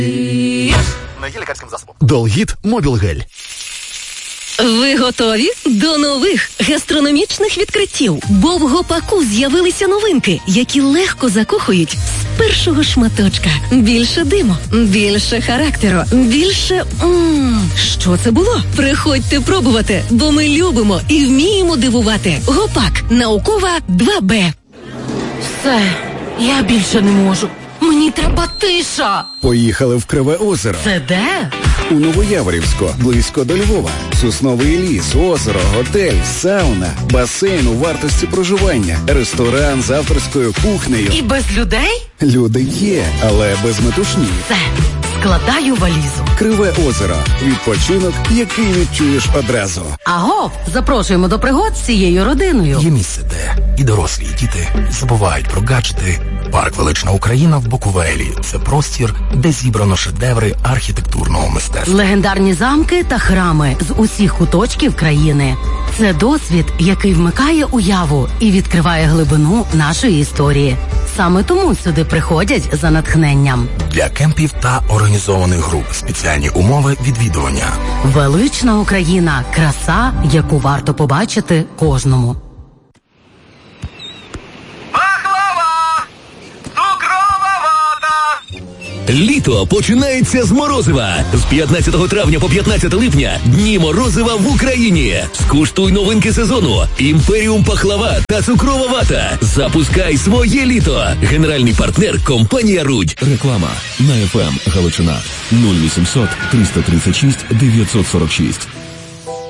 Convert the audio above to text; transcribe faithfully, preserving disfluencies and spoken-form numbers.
Не є лікарським засобом. Долгіт Мобілгель. Ви готові до нових гастрономічних відкриттів? Бо в Гопаку з'явилися новинки, які легко закохують з першого шматочка. Більше диму, більше характеру, більше... М-м. Що це було? Приходьте пробувати, бо ми любимо і вміємо дивувати. Гопак. Наукова два Б. Все, я більше не можу. Мені треба тиша. Поїхали в Криве озеро. Це де? У Новояворівську, близько до Львова. Сосновий ліс, озеро, готель, сауна, басейн у вартості проживання, ресторан з авторською кухнею. І без людей? Люди є, але без метушні. Все, складаю валізу. Криве озеро. Відпочинок, який відчуєш одразу. Аго, запрошуємо до пригод з цією родиною. Є місце, де і дорослі, і діти забувають про гаджети. Парк «Велична Україна» в Буковелі – це простір, де зібрано шедеври архітектурного мистецтва. Легендарні замки та храми з усіх куточків країни. Це досвід, який вмикає уяву і відкриває глибину нашої історії. Саме тому сюди приходять за натхненням. Для кемпів та організованих груп спеціальні умови відвідування. Велична Україна – краса, яку варто побачити кожному. Літо починається з морозива. З п'ятнадцятого травня по п'ятнадцяте липня дні морозива в Україні. Скуштуй новинки сезону. Імперіум пахлава та цукрова вата. Запускай своє літо. Генеральний партнер – компанія «Рудь». Реклама на еф ем Галичина нуль вісімсот триста тридцять шість дев'ятсот сорок шість.